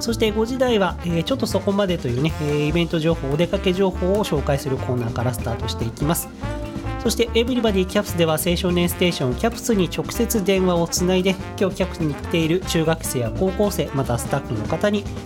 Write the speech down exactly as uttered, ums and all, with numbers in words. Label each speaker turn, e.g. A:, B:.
A: そしてごじ台は、えーちょっとそこまでというね、えーイベント情報、お出かけ情報を紹介するコーナーからスタートしていきます。そしてエブリバディキャプスでは青少年ステーションキャプスに直接電話をつないで、今日キャプスに来ている中学生や高校生、またスタッフの方に